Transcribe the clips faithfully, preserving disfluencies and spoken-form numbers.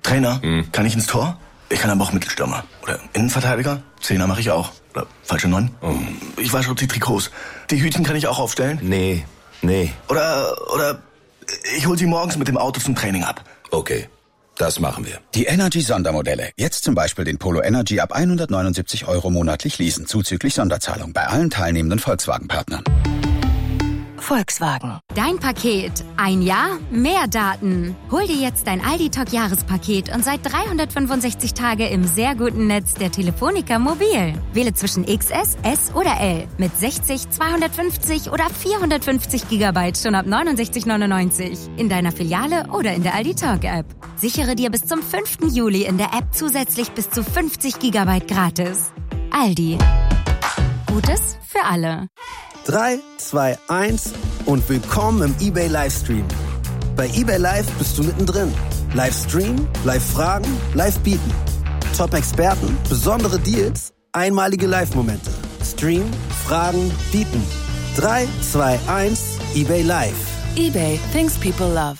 Trainer, Hm. kann ich ins Tor? Ich kann aber auch Mittelstürmer. Oder Innenverteidiger? Zehner mache ich auch. Oder falsche Neun? Oh. Ich wasche die Trikots. Die Hütchen kann ich auch aufstellen? Nee, nee. Oder, oder ich hol sie morgens mit dem Auto zum Training ab. Okay, das machen wir. Die Energy-Sondermodelle. Jetzt zum Beispiel den Polo Energy ab hundertneunundsiebzig Euro monatlich leasen, zuzüglich Sonderzahlung bei allen teilnehmenden Volkswagen-Partnern. Volkswagen. Dein Paket. Ein Jahr, mehr Daten. Hol dir jetzt dein Aldi Talk Jahrespaket und seit dreihundertfünfundsechzig Tage im sehr guten Netz der Telefonica Mobil. Wähle zwischen X S, S oder L mit sechzig, zweihundertfünfzig oder vierhundertfünfzig Gigabyte schon ab neunundsechzig neunundneunzig. In deiner Filiale oder in der Aldi Talk App. Sichere dir bis zum fünften Juli in der App zusätzlich bis zu fünfzig Gigabyte gratis. Aldi. Gutes für alle. drei, zwei, eins und willkommen im eBay Livestream. Bei eBay Live bist du mittendrin. Livestream, Live-Fragen, Live-Bieten. Top-Experten, besondere Deals, einmalige Live-Momente. Stream, Fragen, Bieten. drei, zwei, eins, eBay Live. eBay, things people love.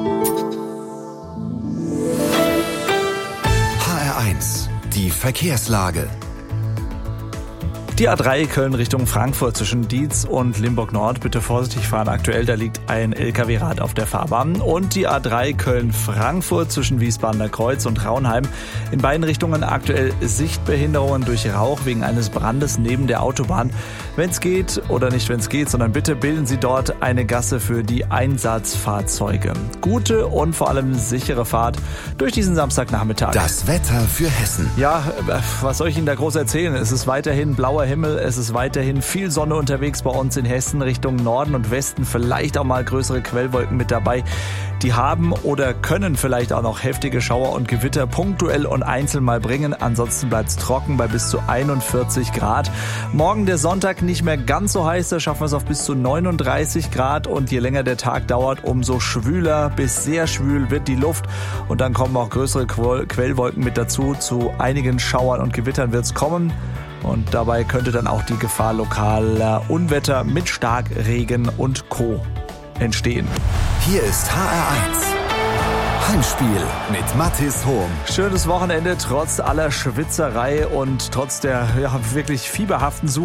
H R eins, die Verkehrslage. Die A drei Köln Richtung Frankfurt zwischen Dietz und Limburg Nord. Bitte vorsichtig fahren. Aktuell, da liegt ein L K W-Rad auf der Fahrbahn. Und die A drei Köln Frankfurt zwischen Wiesbadener Kreuz und Raunheim. In beiden Richtungen aktuell Sichtbehinderungen durch Rauch wegen eines Brandes neben der Autobahn. Wenn es geht, oder nicht wenn es geht, sondern bitte bilden Sie dort eine Gasse für die Einsatzfahrzeuge. Gute und vor allem sichere Fahrt durch diesen Samstagnachmittag. Das Wetter für Hessen. Ja, was soll ich Ihnen da groß erzählen? Es ist weiterhin blauer Himmel, es ist weiterhin viel Sonne unterwegs bei uns in Hessen Richtung Norden und Westen, vielleicht auch mal größere Quellwolken mit dabei. Die haben oder können vielleicht auch noch heftige Schauer und Gewitter punktuell und einzeln mal bringen. Ansonsten bleibt es trocken bei bis zu einundvierzig Grad. Morgen der Sonntag nicht mehr ganz so heiß, da schaffen wir es auf bis zu neununddreißig Grad und je länger der Tag dauert, umso schwüler bis sehr schwül wird die Luft und dann kommen auch größere Quellwolken mit dazu. Zu einigen Schauern und Gewittern wird es kommen. Und dabei könnte dann auch die Gefahr lokaler Unwetter mit Starkregen und Co. entstehen. Hier ist H R eins. Heimspiel mit Mathis Hohm. Schönes Wochenende, trotz aller Schwitzerei und trotz der ja, wirklich fieberhaften Suche.